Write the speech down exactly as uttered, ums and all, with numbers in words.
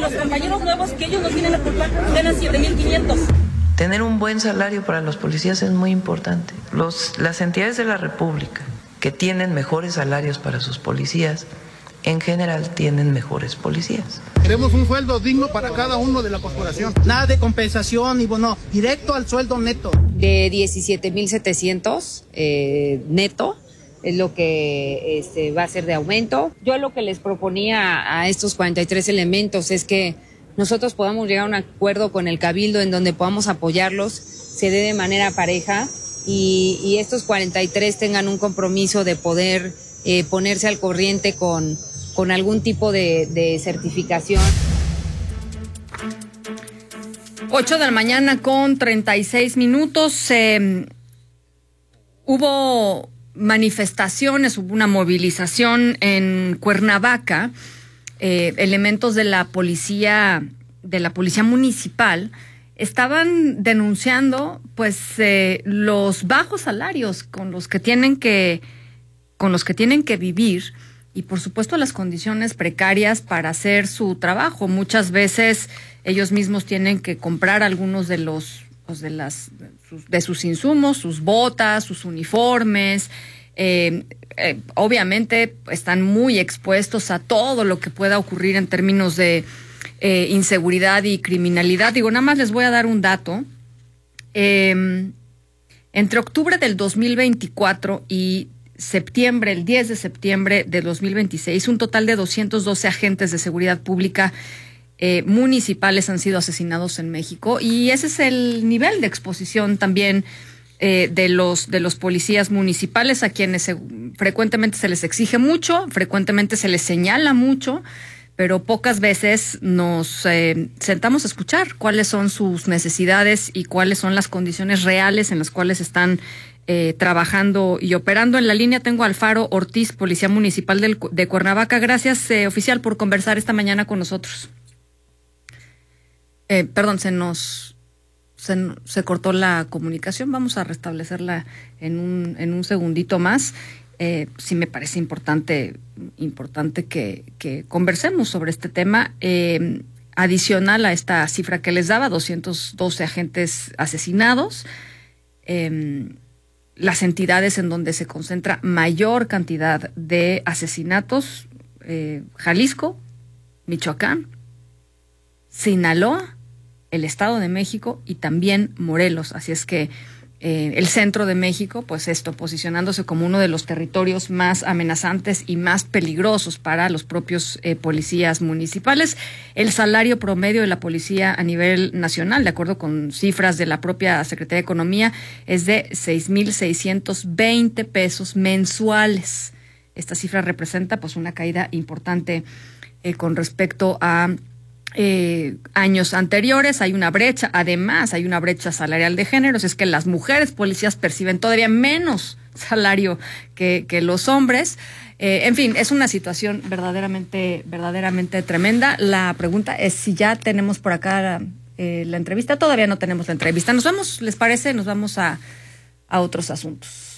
los compañeros nuevos que ellos no tienen la culpa ganan siete mil quinientos. Tener un buen salario para los policías es muy importante. Los, las entidades de la República que tienen mejores salarios para sus policías, en general tienen mejores policías. Queremos un sueldo digno para cada uno de la corporación. Nada de compensación ni bono, directo al sueldo neto. De diecisiete mil setecientos eh, neto es lo que este, va a ser de aumento. Yo lo que les proponía a estos cuarenta y tres elementos es que nosotros podamos llegar a un acuerdo con el Cabildo en donde podamos apoyarlos, se dé de manera pareja y, y estos cuarenta y tres tengan un compromiso de poder eh, ponerse al corriente con, con algún tipo de, de certificación. ocho de la mañana con treinta y seis minutos. Eh, hubo manifestaciones, hubo una movilización en Cuernavaca. Eh, elementos de la policía, de la policía municipal, estaban denunciando, pues, eh, los bajos salarios con los que tienen que, con los que tienen que vivir y, por supuesto, las condiciones precarias para hacer su trabajo. Muchas veces ellos mismos tienen que comprar algunos de los, pues, de las, de sus insumos, sus botas, sus uniformes. Eh, eh, obviamente están muy expuestos a todo lo que pueda ocurrir en términos de eh, inseguridad y criminalidad. Digo, nada más les voy a dar un dato. Eh, entre octubre del dos mil veinticuatro y septiembre, el diez de septiembre de dos mil veintiséis, un total de doscientos doce agentes de seguridad pública eh, municipales han sido asesinados en México, y ese es el nivel de exposición también Eh, de los de los policías municipales, a quienes se, frecuentemente se les exige mucho, frecuentemente se les señala mucho, pero pocas veces nos eh, sentamos a escuchar cuáles son sus necesidades y cuáles son las condiciones reales en las cuales están eh, trabajando y operando. En la línea tengo a Alfaro Ortiz, policía municipal del, de Cuernavaca. Gracias, eh, oficial, por conversar esta mañana con nosotros. Eh, perdón, se nos... Se, se cortó la comunicación, vamos a restablecerla en un, en un segundito más. Eh, sí me parece importante, importante que, que conversemos sobre este tema. Eh, adicional a esta cifra que les daba, doscientos doce agentes asesinados, eh, las entidades en donde se concentra mayor cantidad de asesinatos, eh, Jalisco, Michoacán, Sinaloa, el Estado de México y también Morelos. Así es que eh, el centro de México, pues esto, posicionándose como uno de los territorios más amenazantes y más peligrosos para los propios eh, policías municipales. El salario promedio de la policía a nivel nacional, de acuerdo con cifras de la propia Secretaría de Economía, es de seis mil seiscientos veinte pesos mensuales. Esta cifra representa pues una caída importante eh, con respecto a Eh, años anteriores. Hay una brecha, además hay una brecha salarial de géneros, es que las mujeres policías perciben todavía menos salario que, que los hombres. Eh, en fin, es una situación verdaderamente, verdaderamente tremenda. La pregunta es si ya tenemos por acá eh, la entrevista. Todavía no tenemos la entrevista. Nos vamos, ¿les parece? Nos vamos a, a otros asuntos.